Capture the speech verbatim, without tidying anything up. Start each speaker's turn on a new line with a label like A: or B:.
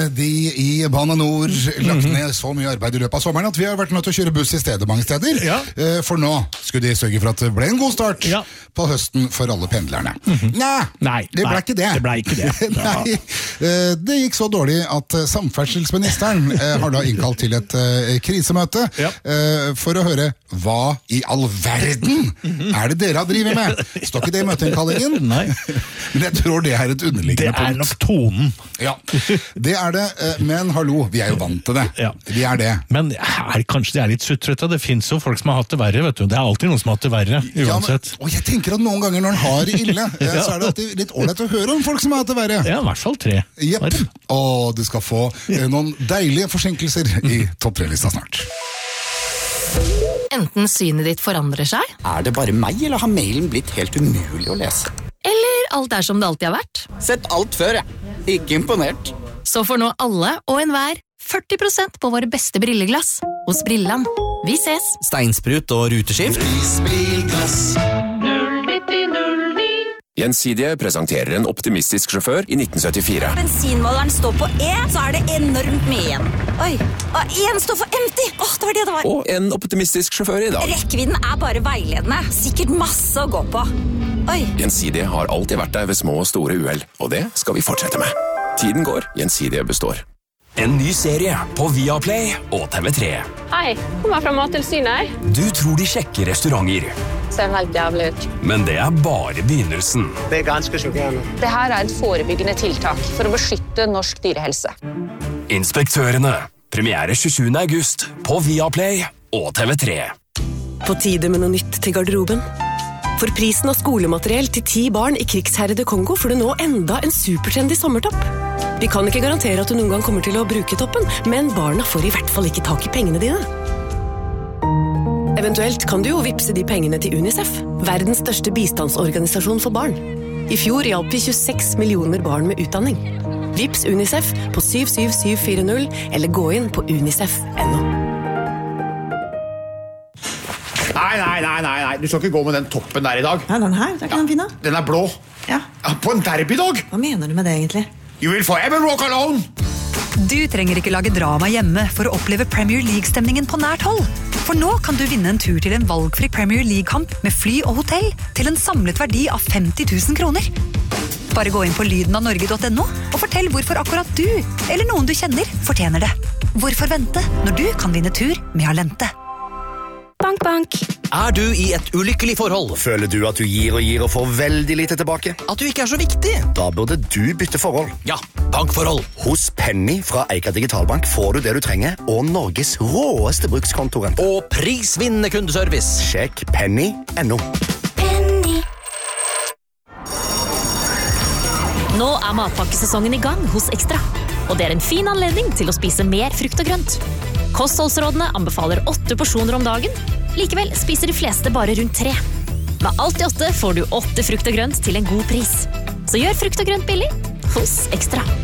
A: De i Bane Nor lagt ned så mye arbeid i løpet av sommeren at vi har vært nødt til å kjøre buss i stedet mange steder.
B: Ja.
A: For nå skulle de sørge for at det ble en god start
B: ja.
A: på høsten for alle pendlerne. Mm-hmm. Nei,
B: nei,
A: det ble
B: nei,
A: ikke det.
B: Det ble ikke det. Ja.
A: Nei, det gikk så dårlig at samferdselsministeren har da innkalt til et krisemøte ja. for å høre hva i all verden er det dere har drivet med? Står ikke det i møteinnkallingen?
B: Nei.
A: Men jeg tror det er et underliggende punkt.
B: Det er nok tonen.
A: Ja, det er det, men hallo, vi er jo vant til det. Ja. Vi er det.
B: Men er, kanskje det er litt suttrete. Det finnes jo folk som har hatt det verre, vet du. Det er alltid noen som har hatt det verre, uansett.
A: Ja, men, og jeg tenker at noen ganger når han har det ille, ja. så er det alltid litt ordentlig å høre om folk som har hatt det verre.
B: Ja, i hvert fall tre.
A: Jepp. Og du skal få noen deilige forsinkelser i topp tre-lista snart.
C: Enten synet ditt forandrer seg.
D: Er det bare meg, eller har mailen blitt helt umulig å lese?
C: Eller alt er som det alltid har vært.
D: Sett alt før, jeg. Ikke imponert.
C: Så får nå alle og enhver førti prosent på våre beste brilleglass hos Brilland. Vi ses.
D: Steinsprut og ruteskift.
E: Prisbrillglass. Gjensidige presenterer en optimistisk sjåfør i nitten syttifire.
F: Bensinmåleren står på E, så er det enormt mye igjen. Oi, og en står for empty. Åh, det var det det var.
E: Og en optimistisk sjåfør i dag.
F: Rekkevidden er bare veiledende. Sikkert masse å gå på. Oi.
E: Gjensidige har alltid vært der ved små og store uheld, og det skal vi fortsette med. Tiden går, Gjensidige består.
G: En ny serie på Viaplay og T V tre.
H: Hei, kommer fra Mattilsynet.
G: Du tror de sjekker restauranter.
H: Ser helt jævlig ut.
G: Men det er bare begynnelsen.
I: Det er ganske sjokkerende.
H: Det her er et forebyggende tiltak for å beskytte norsk dyrehelse.
G: Inspektørene. Premiere tjuesjuende august på Viaplay og T V tre.
J: På tide med noe nytt til garderoben. For prisen av skolemateriell til ti barn i krigsherrede Kongo får du nå enda en supertrendy sommertopp. Vi kan ikke garantere at du noen gang kommer til å bruke toppen, men barna får i hvert fall ikke tak i pengene dine. Eventuelt kan du jo vipse de pengene til UNICEF, verdens største bistandsorganisasjon for barn. I fjor hjalp vi tjueseks millioner barn med utdanning. Vips UNICEF på syv syv syv fire null, eller gå inn på unicef punktum no.
K: Nei, nei, nei, nei, nei, du skal ikke gå med den toppen der i dag.
L: Nei, den her, det er ikke ja. Den fine.
K: Den er blå.
L: Ja.
K: På en derbydag.
L: Hva mener du med det egentlig?
K: You will forever walk alone.
M: Du trenger ikke lage drama hjemme for å oppleve Premier League-stemningen på nært hold. For nå kan du vinne en tur til en valgfri Premier League-kamp med fly og hotell til en samlet verdi av femti tusen kroner. Bare gå inn på lyden av norge punktum no og fortell hvorfor akkurat du, eller noen du kjenner, fortjener det. Hvorfor vente når du kan vinne tur med Alente?
N: Bank, bank.
O: Er du i et ulykkelig forhold?
P: Føler du at du gir og gir og får veldig lite tilbake?
O: At du ikke er så viktig?
P: Da burde du bytte forhold.
O: Ja, bankforhold.
P: Hos Penny fra Eika Digitalbank får du det du trenger, og Norges råeste brukskontorrente.
O: Og prisvinnende kundeservice.
P: Sjekk penny punktum no.
N: Penny.
C: Nå er matpakkesesongen i gang hos Ekstra. Og det er en fin anledning til å spise mer frukt og grønt. Kostholdsrådene anbefaler åtte porsjoner om dagen. Likevel spiser de fleste bare rundt tre. Med alt i åtte får du åtte frukt og grønt til en god pris. Så gjør frukt og grønt billig hos Ekstra.